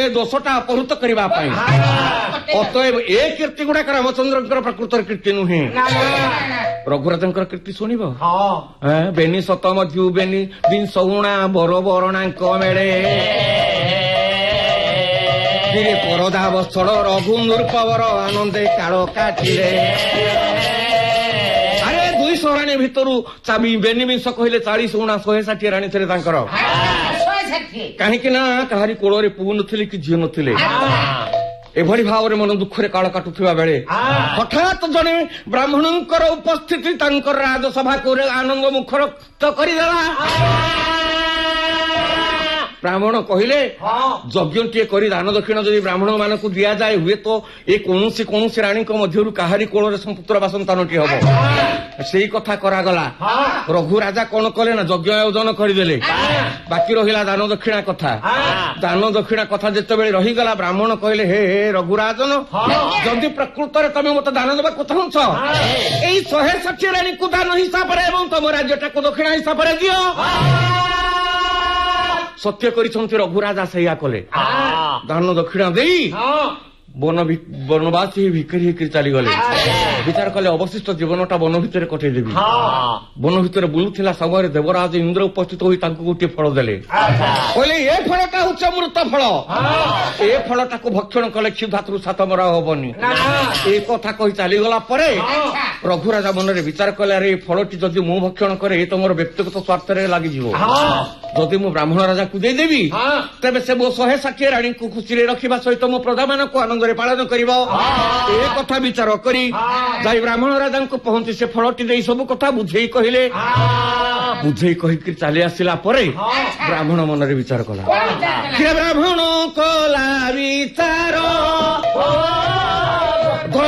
ଦୋଷଟା ଅପହୃତ କରିବା ପାଇଁ। ଅତଏବ ଏ କୀର୍ତ୍ତି ଗୁଡାକ ରାମଚନ୍ଦ୍ରଙ୍କର ପ୍ରକୃତର କୀର୍ତ୍ତି ନୁହେଁ। ରଘୁରାଜଙ୍କର କୀର୍ତ୍ତି ଶୁଣିବ। ବେନି ସତ ମଧୁ ବେନି ବିଂଶ ଉଣା ବର ବରଣାଙ୍କ ମେଳେ ପରଦା ବସ୍ତଳ ରଘୁ ନୃପବର ଆନନ୍ଦେ କାଳ କାଟିଲେ। ଆରେ 200 ରାଣୀ ଭିତରୁ ବେନି ବିଂଶ କହିଲେ 40 ଉଣା 160 ରାଣୀ ଥିଲେ ତାଙ୍କର। କାହିଁକି ନା କାହାରି କୋଳରେ ପୁଅ ନଥିଲେ କି ଝିଅ ନଥିଲେ। ଏଭଳି ଭାବରେ ମନ ଦୁଃଖରେ କାଳ କାଟୁଥିବା ବେଳେ ହଠାତ୍ ଜଣେ ବ୍ରାହ୍ମଣଙ୍କର ଉପସ୍ଥିତି ତାଙ୍କର ରାଜସଭାକୁ ଆନନ୍ଦ ମୁଖର କରିଦେଲା। ବ୍ରାହ୍ମଣ କହିଲେ ଯଜ୍ଞଟିଏ କରି ଦାନ ଦକ୍ଷିଣ ଯଦି ବ୍ରାହ୍ମଣ ମାନଙ୍କୁ ଦିଆଯାଏ ହୁଏତ ଏ କୌଣସି ରାଣୀଙ୍କ ମଧ୍ୟରୁ କାହାରି କୋଳରେ ପୁତ୍ର ବା ସନ୍ତାନଟି ହବ। ସେଇ କଥା କରାଗଲା। ରଘୁ ରାଜା କଣ କଲେ ନା ଯଜ୍ଞ ଆୟୋଜନ କରିଦେଲେ। ବାକି ରହିଲା ଦାନ ଦକ୍ଷିଣା କଥା। ଦାନ ଦକ୍ଷିଣା କଥା ଯେତେବେଳେ ରହିଗଲା ବ୍ରାହ୍ମଣ କହିଲେ ହେ ରଘୁରାଜନ, ଯଦି ପ୍ରକୃତରେ ତମେ ମତେ ଦାନ ଦେବାକୁ ଚାହୁଁଛ ଏଇ 160 ରାଣୀକୁ ଦାନ ହିସାବରେ ଏବଂ ତମ ରାଜ୍ୟଟାକୁ ଦକ୍ଷିଣା ହିସାବରେ ଦିଅ। ସତ୍ୟ କରିଛନ୍ତି ରଘୁରାଜା ସେଇଆ କଲେ। ଦାନ ଦକ୍ଷିଣା ଦେଇ ବନବାସୀ ଭିକାରୀ ହେଇକରି ଚାଲିଗଲେ। ବିଚାର କଲେ ଅବଶିଷ୍ଟ ଜୀବନଟା ବନ ଭିତରେ କଟେଇଦେବି। ବନ ଭିତରେ ବୁଲୁଥିଲା ସମୟରେ ଦେବରାଜ ଇନ୍ଦ୍ର ଉପସ୍ଥିତ ହୋଇ ତାଙ୍କୁ ଗୋଟିଏ ଫଳ ଦେଲେ। କହିଲେ ଏ ଫଳଟା ହଉଛି ଅମୃତ ଫଳ। ଏ ଫଳଟାକୁ ଭକ୍ଷଣ କଲେ କ୍ଷୁଧାତୃଷା ତମର ହବନି। ଏ କଥା କହି ଚାଲିଗଲା ପରେ ରଘୁରାଜା ମନରେ ବିଚାର କଲେ ଆରେ ଏ ଫଳଟି ଯଦି ମୁଁ ଭକ୍ଷଣ କରେ ଏ ତମର ବ୍ୟକ୍ତିଗତ ସ୍ୱାର୍ଥରେ ଲାଗିଯିବ। ଯଦି ମୁଁ ବ୍ରାହ୍ମଣ ରାଜାକୁ ଦେଇଦେବି ତେବେ ସେ ମୋ 160 ରାଣୀଙ୍କୁ ଖୁସିରେ ରଖିବା ସହିତ ମୋ ପ୍ରଜାମାନଙ୍କୁ ଆନନ୍ଦରେ ପାଳନ କରିବ। ଏ କଥା ବିଚାର କରି ଯାଇ ବ୍ରାହ୍ମଣ ରାଜାଙ୍କୁ ପହଞ୍ଚି ସେ ଫଳଟି ଦେଇ ସବୁ କଥା ବୁଝେଇ କହିଲେ। ବୁଝେଇ କହିକି ଚାଲି ଆସିଲା ପରେ ବ୍ରାହ୍ମଣ ମନରେ ବିଚାର କଲା। ବ୍ରାହ୍ମଣ କଲା ବିଚାର